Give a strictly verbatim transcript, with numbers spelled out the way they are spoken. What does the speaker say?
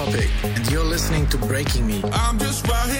Topic, and you're listening to Breaking Me. I'm just right